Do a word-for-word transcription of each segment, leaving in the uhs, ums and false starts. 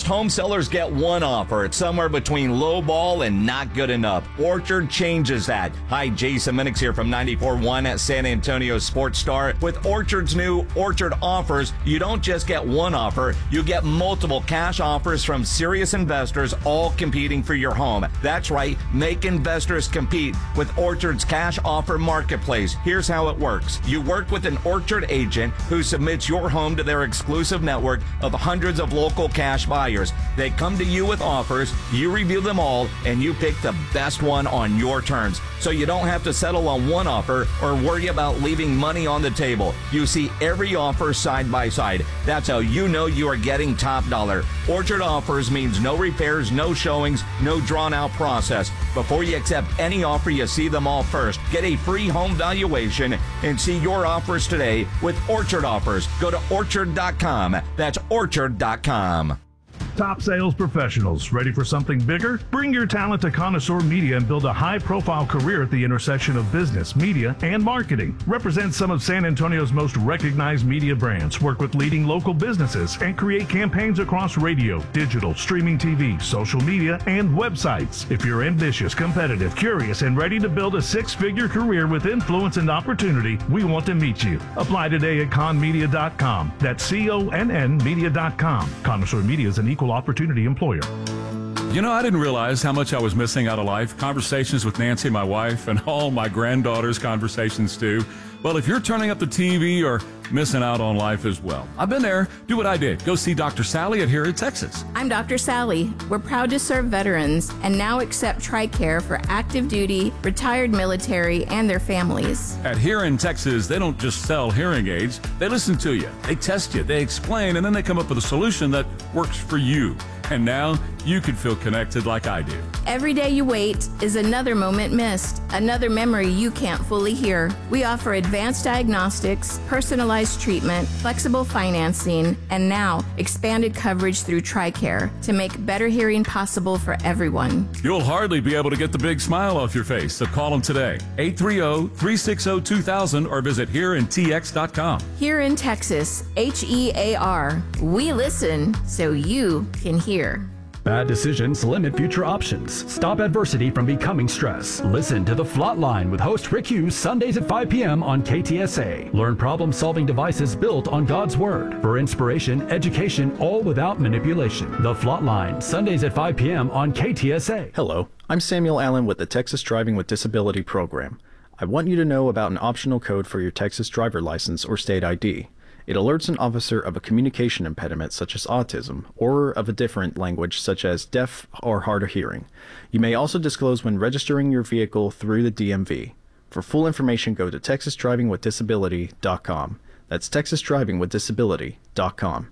home sellers get one offer. It's somewhere between low ball and not good enough. Orchard changes that. Hi, Jason Minix here from ninety-four point one at San Antonio Sports Star. With Orchard's new Orchard offers, you don't just get one offer, you get multiple cash offers from serious investors, all competing for your home. That's right, make investors compete with Orchard's cash offer marketplace. Here's how it works. You work with an Orchard agent who submits your home to their exclusive network of hundreds of local cash buyers. They come to you with offers, you review them all, and you pick the best one on your terms. So you don't have to settle on one offer or worry about leaving money on the table. You see every offer side by side. That's how you know you are getting top dollar. Orchard offers means no repairs, no showings, no drawn out process. Before you accept any offer, you see them all first. Get a free home valuation and see your offers today with Orchard offers. Go to orchard dot com. That's orchard dot com. Top sales professionals, ready for something bigger? Bring your talent to Connoisseur Media and build a high-profile career at the intersection of business, media, and marketing. Represent some of San Antonio's most recognized media brands, work with leading local businesses, and create campaigns across radio, digital, streaming T V, social media, and websites. If you're ambitious, competitive, curious, and ready to build a six-figure career with influence and opportunity, we want to meet you. Apply today at con media dot com. That's C O N N media dot com. Connoisseur Media is an equal opportunity employer. You know, I didn't realize how much I was missing out of life. Conversations with Nancy, my wife, and all my granddaughters' conversations too. Well, if you're turning up the T V or missing out on life as well, I've been there. Do what I did. Go see Doctor Sally at Here in Texas. I'm Doctor Sally. We're proud to serve veterans and now accept TRICARE for active duty, retired military, and their families. At Here in Texas, they don't just sell hearing aids. They listen to you. They test you. They explain, and then they come up with a solution that works for you. And now you can feel connected like I do. Every day you wait is another moment missed, another memory you can't fully hear. We offer advanced diagnostics, personalized treatment, flexible financing, and now expanded coverage through TRICARE to make better hearing possible for everyone. You'll hardly be able to get the big smile off your face, so call them today. eight three zero, three six zero, two thousand or visit here in T X dot com. Here in Texas, H E A R. We listen so you can hear. Bad decisions limit future options. Stop adversity from becoming stress. Listen to The Flot Line with host Rick Hughes Sundays at five p.m. on K T S A. Learn problem-solving devices built on God's Word. For inspiration, education, all without manipulation. The Flot Line, Sundays at five p.m. on K T S A. Hello, I'm Samuel Allen with the Texas Driving with Disability program. I want you to know about an optional code for your Texas driver license or state I D. It alerts an officer of a communication impediment such as autism, or of a different language such as deaf or hard of hearing. You may also disclose when registering your vehicle through the D M V. For full information, go to texas driving with disability dot com. That's texas driving with disability dot com.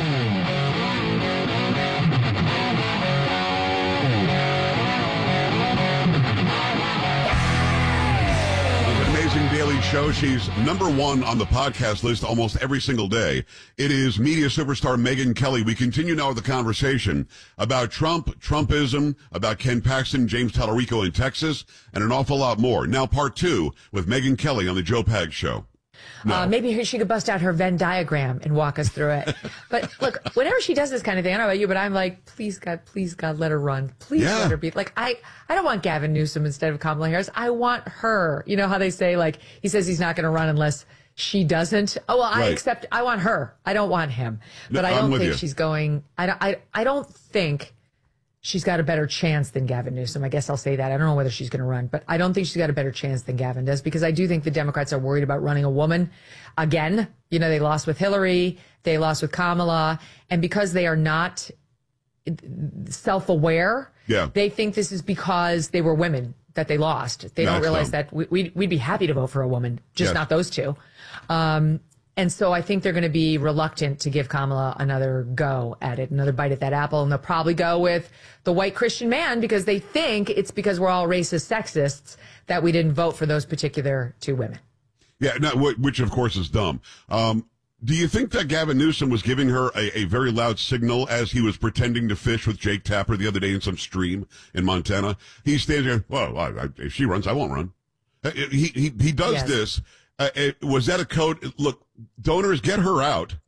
Daily show. She's number one on the podcast list almost every single day. It is media superstar Megyn Kelly. We continue now with the conversation about Trump, Trumpism, about Ken Paxton, James Tallarico in Texas, and an awful lot more. Now part two with Megyn Kelly on the Joe Pags Show. No. Uh, maybe she could bust out her Venn diagram and walk us through it. But look, whenever she does this kind of thing, I don't know about you, but I'm like, please God, please God, let her run. Please yeah. let her be. Like, I, I don't want Gavin Newsom instead of Kamala Harris. I want her. You know how they say, like, he says he's not going to run unless she doesn't. Oh, well, I right. accept. I want her. I don't want him. But no, I don't think you. she's going. I don't. I, I don't think she's got a better chance than Gavin Newsom. I guess I'll say that. I don't know whether she's going to run, but I don't think she's got a better chance than Gavin does, because I do think the Democrats are worried about running a woman again. You know, they lost with Hillary, they lost with Kamala, and because they are not self-aware, yeah. they think this is because they were women that they lost. They That's don't realize dumb. that we, we'd, we'd be happy to vote for a woman, just yes. not those two. Um, And so I think they're going to be reluctant to give Kamala another go at it, another bite at that apple. And they'll probably go with the white Christian man because they think it's because we're all racist sexists that we didn't vote for those particular two women. Yeah, no, which of course is dumb. Um, do you think that Gavin Newsom was giving her a, a very loud signal as he was pretending to fish with Jake Tapper the other day in some stream in Montana? He stands there, well, I, I, if she runs, I won't run. He, he, he does Yes. this. Uh, it, was that a code? Look, donors, get her out.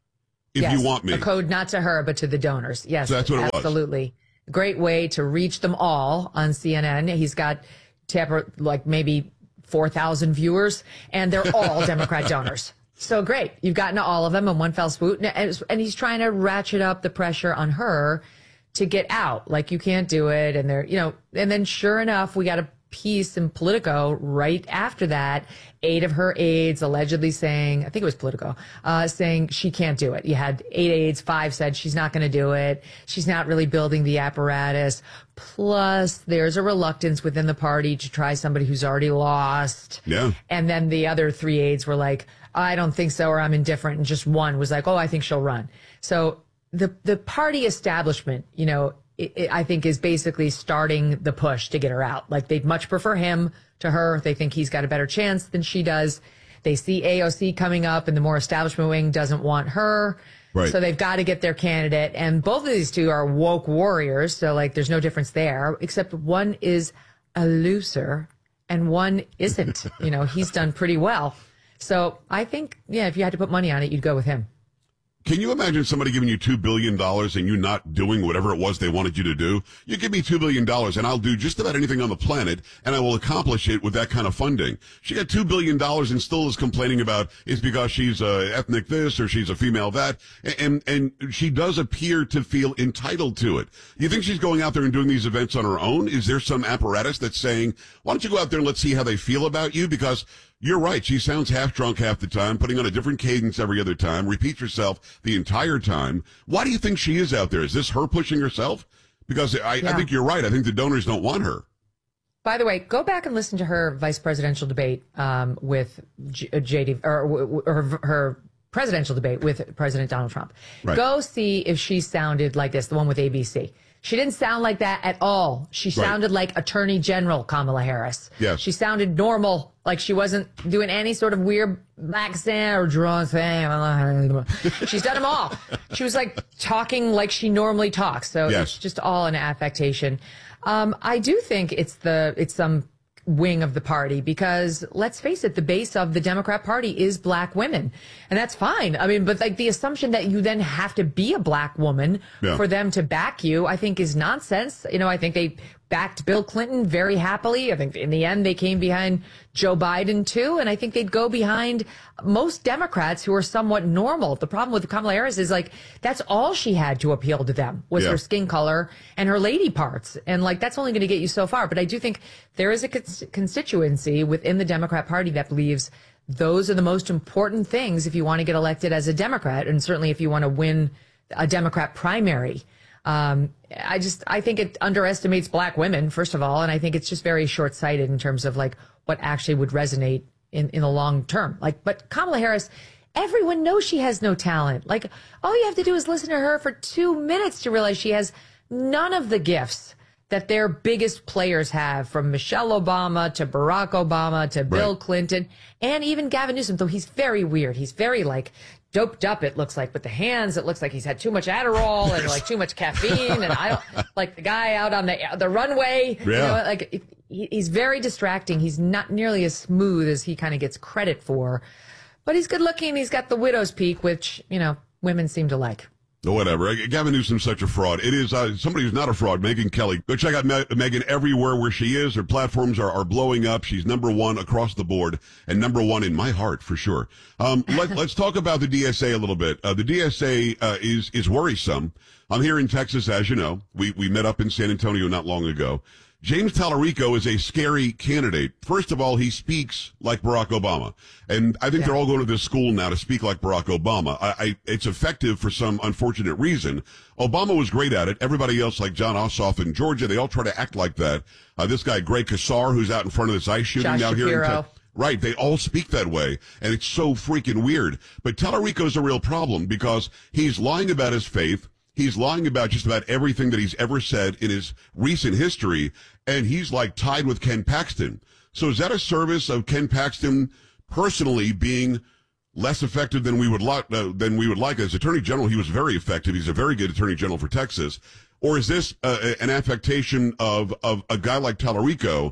if yes, you want me. A code not to her, but to the donors. Yes, so that's what it absolutely. was. Great way to reach them all on C N N. He's got Tapper, like maybe four thousand viewers, and they're all Democrat donors. So great. You've gotten to all of them in one fell swoop. And, and he's trying to ratchet up the pressure on her to get out. Like, you can't do it. And they're, you know, and then sure enough, we got a piece in Politico right after that. Eight of her aides allegedly saying, I think it was Politico, uh, saying she can't do it. You had eight aides, five said she's not going to do it. She's not really building the apparatus. Plus, there's a reluctance within the party to try somebody who's already lost. Yeah. And then the other three aides were like, I don't think so, or I'm indifferent. And just one was like, oh, I think she'll run. So the the party establishment, you know, it, it, I think is basically starting the push to get her out. Like, they'd much prefer him to her. They think he's got a better chance than she does. They see A O C coming up, and the more establishment wing doesn't want her. Right. So they've got to get their candidate. And both of these two are woke warriors. So, like, there's no difference there, except one is a loser and one isn't. You know, he's done pretty well. So I think, yeah, if you had to put money on it, you'd go with him. Can you imagine somebody giving you two billion dollars and you not doing whatever it was they wanted you to do? You give me two billion dollars and I'll do just about anything on the planet, and I will accomplish it with that kind of funding. She got two billion dollars and still is complaining about it's because she's uh, ethnic this or she's a female that, and, and she does appear to feel entitled to it. You think she's going out there and doing these events on her own? Is there some apparatus that's saying, why don't you go out there and let's see how they feel about you? Because you're right. She sounds half drunk half the time, putting on a different cadence every other time, repeats herself the entire time. Why do you think she is out there? Is this her pushing herself? Because I, yeah. I think you're right. I think the donors don't want her. By the way, go back and listen to her vice presidential debate um, with J- J.D. or, or her, her presidential debate with President Donald Trump. Right. Go see if she sounded like this, the one with A B C. She didn't sound like that at all. She right. sounded like Attorney General Kamala Harris. Yes. She sounded normal, like she wasn't doing any sort of weird accent or drunk thing. She's done them all. She was like talking like she normally talks. So yes. it's just all an affectation. Um, I do think it's the it's some wing of the party, because let's face it, the base of the Democrat Party is black women, and that's fine. I mean, but like the assumption that you then have to be a black woman yeah. for them to back you, I think is nonsense. You know, I think they backed Bill Clinton very happily. I think in the end they came behind Joe Biden too, and I think they'd go behind most Democrats who are somewhat normal. The problem with Kamala Harris is like that's all she had to appeal to them was yeah. her skin color and her lady parts, and like that's only going to get you so far. But I do think there is a cons- constituency within the Democrat Party that believes those are the most important things if you want to get elected as a Democrat, and certainly if you want to win a Democrat primary. Um, I just, I think it underestimates black women, first of all, and I think it's just very short-sighted in terms of like what actually would resonate in, in the long term. Like, but Kamala Harris, everyone knows she has no talent. Like, all you have to do is listen to her for two minutes to realize she has none of the gifts that their biggest players have, from Michelle Obama to Barack Obama to Bill right. Clinton, and even Gavin Newsom, though he's very weird. He's very like doped up, it looks like, with the hands. It looks like he's had too much Adderall and like too much caffeine. And I don't like the guy out on the the runway. Yeah. You know, like he, he's very distracting. He's not nearly as smooth as he kind of gets credit for, but he's good looking. He's got the widow's peak, which, you know, women seem to like. Whatever. Gavin Newsom's such a fraud. It is uh, somebody who's not a fraud, Megyn Kelly. Go check out Me- Megyn everywhere where she is. Her platforms are, are blowing up. She's number one across the board, and number one in my heart for sure. Um, let, let's talk about the D S A a little bit. Uh, the D S A uh, is is worrisome. I'm here in Texas, as you know. We we met up in San Antonio not long ago. James Tallarico is a scary candidate. First of all, he speaks like Barack Obama. And I think yeah. they're all going to this school now to speak like Barack Obama. I, I, it's effective for some unfortunate reason. Obama was great at it. Everybody else, like John Ossoff in Georgia, they all try to act like that. Uh, this guy, Greg Casar, who's out in front of this ice shooting Josh out Shapiro. here in Texas. Right, they all speak that way, and it's so freaking weird. But Tallarico's a real problem because he's lying about his faith. He's lying about just about everything that he's ever said in his recent history, and he's like tied with Ken Paxton. So is that a service of Ken Paxton personally being less effective than we would like? Uh, than we would like as Attorney General? He was very effective. He's a very good Attorney General for Texas. Or is this uh, an affectation of of a guy like Tallarico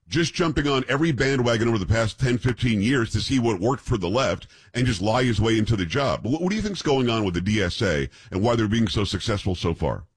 just jumping on every bandwagon over the past ten, fifteen years to see what worked for the left and just lie his way into the job. What, what do you think's going on with the D S A and why they're being so successful so far?